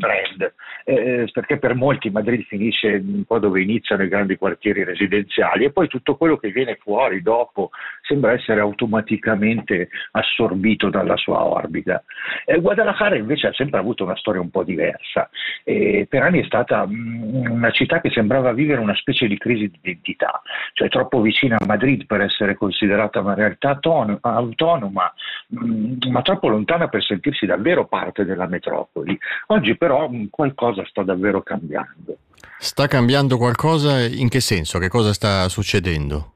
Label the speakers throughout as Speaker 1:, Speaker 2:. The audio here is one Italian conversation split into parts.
Speaker 1: trend, perché per molti Madrid finisce un po' dove iniziano i grandi quartieri residenziali e poi tutto quello che viene fuori dopo sembra essere automaticamente assorbito dalla sua orbita. Guadalajara invece ha sempre avuto una storia un po' diversa. Per anni è stata una città che sembrava vivere una specie di crisi di identità, cioè troppo vicina a Madrid per essere considerata una realtà autonoma, ma troppo lontana per sentirsi davvero parte della metropoli. Oggi però qualcosa sta davvero cambiando.
Speaker 2: Sta cambiando qualcosa? In che senso? Che cosa sta succedendo?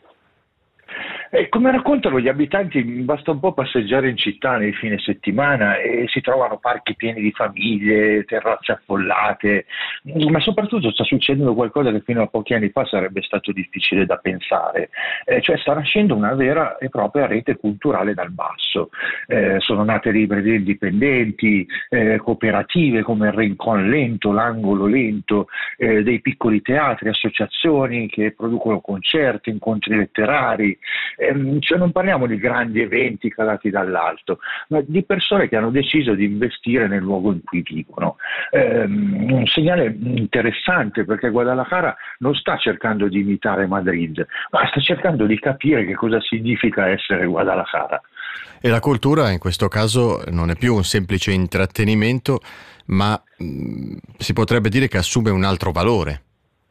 Speaker 1: Come raccontano gli abitanti, basta un po' passeggiare in città nei fine settimana e si trovano parchi pieni di famiglie, terrazze affollate, ma soprattutto sta succedendo qualcosa che fino a pochi anni fa sarebbe stato difficile da pensare, cioè sta nascendo una vera e propria rete culturale dal basso. Sono nate librerie indipendenti, cooperative come il Rincon Lento, l'Angolo Lento, dei piccoli teatri, associazioni che producono concerti, incontri letterari. Cioè non parliamo di grandi eventi calati dall'alto, ma di persone che hanno deciso di investire nel luogo in cui vivono. Un segnale interessante, perché Guadalajara non sta cercando di imitare Madrid, ma sta cercando di capire che cosa significa essere Guadalajara.
Speaker 2: E la cultura in questo caso non è più un semplice intrattenimento, ma si potrebbe dire che assume un altro valore.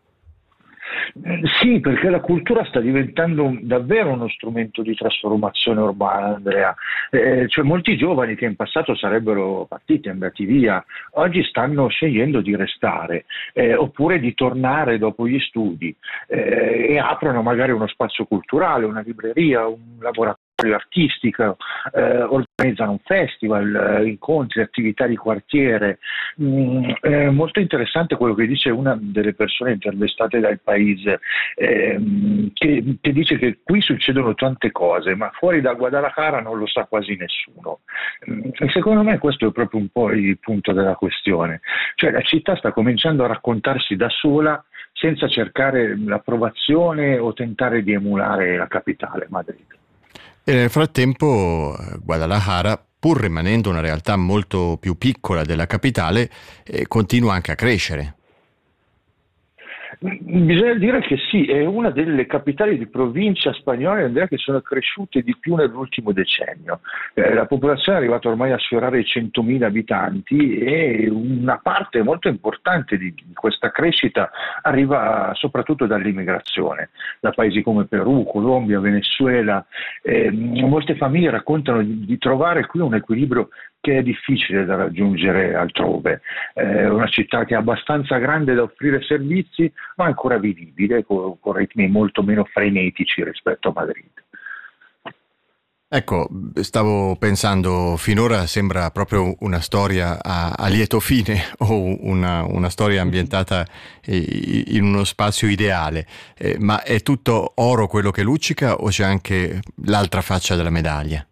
Speaker 1: Sì, perché la cultura sta diventando davvero uno strumento di trasformazione urbana, Andrea. Cioè molti giovani che in passato sarebbero partiti, andati via, oggi stanno scegliendo di restare, oppure di tornare dopo gli studi, e aprono magari uno spazio culturale, una libreria, un laboratorio artistico, organizzano un festival, incontri, attività di quartiere. Molto interessante quello che dice una delle persone intervistate dal Paese, che dice che qui succedono tante cose, ma fuori da Guadalajara non lo sa quasi nessuno. Secondo me questo è proprio un po' il punto della questione, cioè la città sta cominciando a raccontarsi da sola senza cercare l'approvazione o tentare di emulare la capitale, Madrid.
Speaker 2: E nel frattempo Guadalajara, pur rimanendo una realtà molto più piccola della capitale, continua anche a crescere.
Speaker 1: Bisogna dire che sì, è una delle capitali di provincia spagnole, Andrea, che sono cresciute di più nell'ultimo decennio. La popolazione è arrivata ormai a sfiorare i 100.000 abitanti e una parte molto importante di questa crescita arriva soprattutto dall'immigrazione, da paesi come Perù, Colombia, Venezuela. Molte famiglie raccontano di trovare qui un equilibrio che è difficile da raggiungere altrove. Una città che è abbastanza grande da offrire servizi, ma ancora vivibile, con ritmi molto meno frenetici rispetto a Madrid.
Speaker 2: Ecco, stavo pensando, finora sembra proprio una storia a lieto fine o una storia ambientata in uno spazio ideale, ma è tutto oro quello che luccica o c'è anche l'altra faccia della medaglia?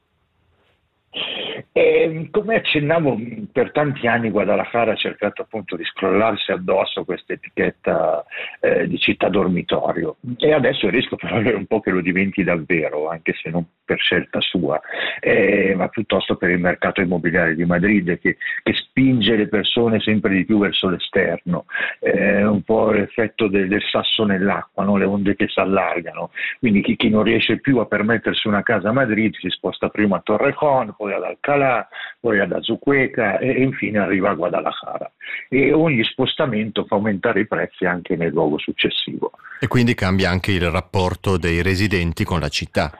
Speaker 1: Come accennavo, per tanti anni Guadalajara ha cercato appunto di scrollarsi addosso questa etichetta di città dormitorio, e adesso il rischio però è un po' che lo diventi davvero, anche se non per scelta sua, ma piuttosto per il mercato immobiliare di Madrid che spinge le persone sempre di più verso l'esterno. Un po' l'effetto del sasso nell'acqua, no? Le onde che si allargano, quindi chi non riesce più a permettersi una casa a Madrid si sposta prima a Torrejón, poi ad Alcalá, poi ad Azuqueca e infine arriva a Guadalajara, e ogni spostamento fa aumentare i prezzi anche nel luogo successivo.
Speaker 2: E quindi cambia anche il rapporto dei residenti con la città.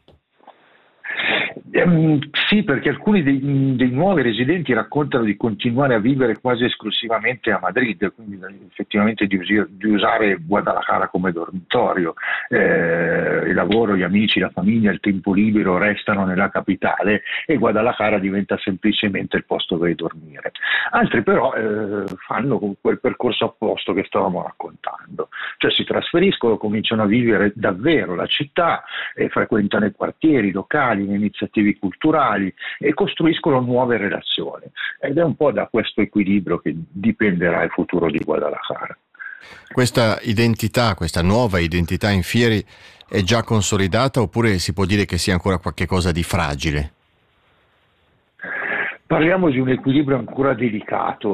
Speaker 1: Sì, perché alcuni dei nuovi residenti raccontano di continuare a vivere quasi esclusivamente a Madrid, quindi effettivamente di usare Guadalajara come dormitorio. Il lavoro, gli amici, la famiglia, il tempo libero restano nella capitale e Guadalajara diventa semplicemente il posto dove dormire. Altri però fanno quel percorso opposto che stavamo raccontando, cioè si trasferiscono, cominciano a vivere davvero la città, frequentano i quartieri, i locali, le iniziative culturali e costruiscono nuove relazioni, ed è un po' da questo equilibrio che dipenderà il futuro di Guadalajara.
Speaker 2: Questa identità, questa nuova identità in Fieri è già consolidata oppure si può dire che sia ancora qualche cosa di fragile?
Speaker 1: Parliamo di un equilibrio ancora delicato.